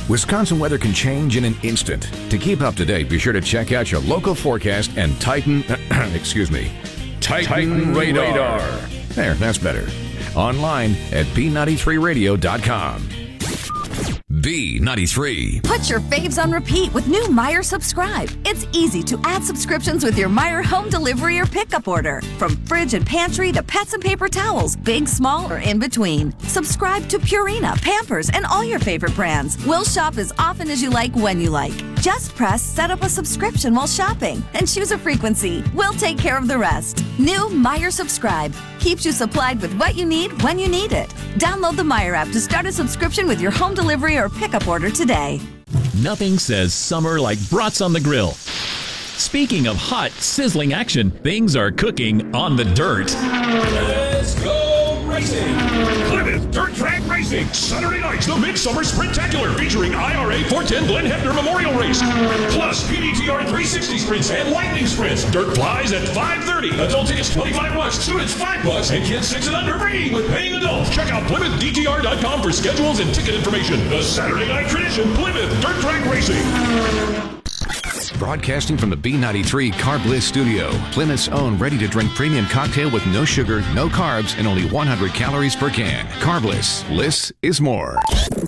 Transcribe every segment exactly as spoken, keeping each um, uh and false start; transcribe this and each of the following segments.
Wisconsin weather can change in an instant. To keep up to date, be sure to check out your local forecast and Titan, excuse me, Titan, Titan radar. radar. There, that's better. Online at b ninety-three radio dot com. B ninety-three. Put your faves on repeat with new Meijer Subscribe. It's easy to add subscriptions with your Meijer home delivery or pickup order. From fridge and pantry to pets and paper towels, big, small, or in between. Subscribe to Purina, Pampers, and all your favorite brands. We'll shop as often as you like when you like. Just press set up a subscription while shopping and choose a frequency. We'll take care of the rest. New Meijer Subscribe keeps you supplied with what you need when you need it. Download the Meijer app to start a subscription with your home delivery or pickup order today. Nothing says summer like brats on the grill. Speaking of hot, sizzling action, things are cooking on the dirt. Let's go racing! Plymouth Dirt Track Racing, Saturday night, the Midsummer Sprintacular, featuring I R A four ten Glenn Hefner Memorial Race, plus P D T R three sixty sprints and lightning sprints. Dirt flies at five thirty. Adult tickets twenty-five bucks, students five bucks, and kids six and under free with paying adults. Check out Plymouth D T R dot com for schedules and ticket information. The Saturday night tradition, Plymouth Dirt Track Racing. Broadcasting from the B ninety-three Carb Bliss studio, Plymouth's own ready-to-drink premium cocktail with no sugar, no carbs, and only one hundred calories per can. Carb Bliss. Bliss is more.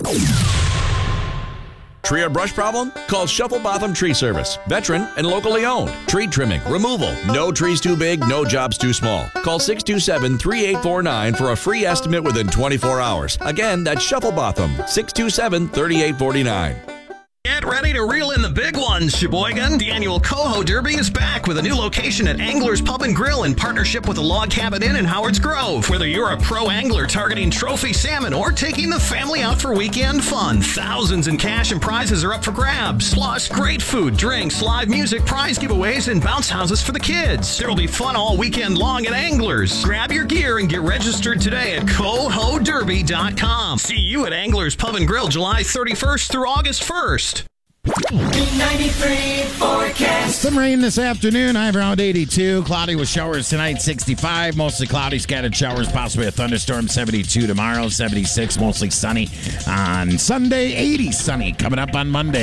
Tree or brush problem? Call Shuffle Botham Tree Service. Veteran and locally owned. Tree trimming, removal. No trees too big, no jobs too small. Call six two seven, three eight four nine for a free estimate within twenty-four hours. Again, that's Shuffle Botham. six two seven, three eight four nine. Get ready to reel in the big ones, Sheboygan. The annual Coho Derby is back with a new location at Angler's Pub and Grill in partnership with the Log Cabin Inn in Howards Grove. Whether you're a pro angler targeting trophy salmon or taking the family out for weekend fun, thousands in cash and prizes are up for grabs. Plus, great food, drinks, live music, prize giveaways, and bounce houses for the kids. There will be fun all weekend long at Angler's. Grab your gear and get registered today at coho derby dot com. See you at Angler's Pub and Grill July thirty-first through August first. B ninety-three forecast. Some rain this afternoon, high around eighty-two. Cloudy with showers tonight, sixty-five. Mostly cloudy, scattered showers, possibly a thunderstorm, seventy-two tomorrow, seventy-six, mostly sunny on Sunday, eighty sunny coming up on Monday.